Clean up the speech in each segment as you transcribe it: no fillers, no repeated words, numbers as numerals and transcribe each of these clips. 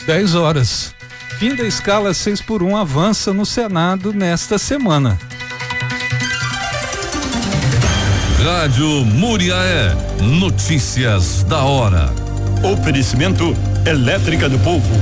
10 horas. Fim da escala 6x1 avança no Senado nesta semana. Rádio Muriaé. Notícias da hora. Oferecimento Elétrica do Povo.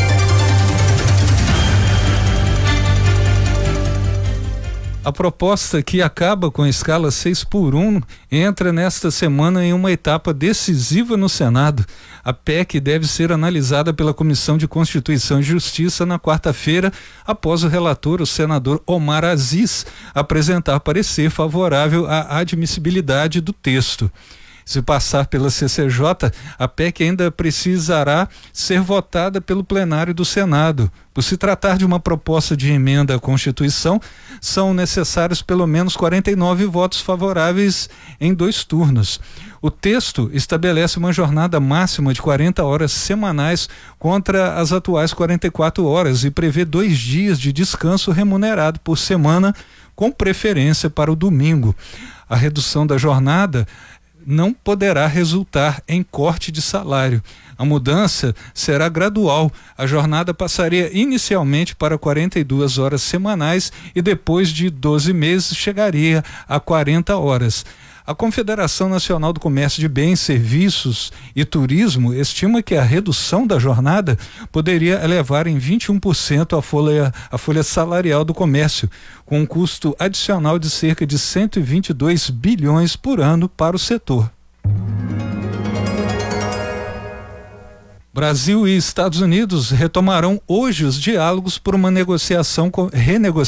A proposta que acaba com a escala 6x1 entra nesta semana em uma etapa decisiva no Senado. A PEC deve ser analisada pela Comissão de Constituição e Justiça na quarta-feira, após o relator, o senador Omar Aziz, apresentar parecer favorável à admissibilidade do texto. Se passar pela CCJ, a PEC ainda precisará ser votada pelo plenário do Senado. Por se tratar de uma proposta de emenda à Constituição, são necessários pelo menos 49 votos favoráveis em 2 turnos. O texto estabelece uma jornada máxima de 40 horas semanais contra as atuais 44 horas e prevê 2 dias de descanso remunerado por semana, com preferência para o domingo. A redução da jornada não poderá resultar em corte de salário. A mudança será gradual. A jornada passaria inicialmente para 42 horas semanais e depois de 12 meses chegaria a 40 horas. A Confederação Nacional do Comércio de Bens, Serviços e Turismo estima que a redução da jornada poderia elevar em 21% a folha salarial do comércio, com um custo adicional de cerca de 122 bilhões por ano para o setor. Brasil e Estados Unidos retomarão hoje os diálogos por uma renegociação